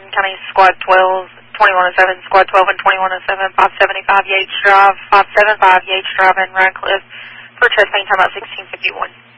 County Squad 12, 2107, Squad 12 and 2107, 575 Yates Drive, 575 Yates Drive in Radcliffe for chest pain, time out 1651.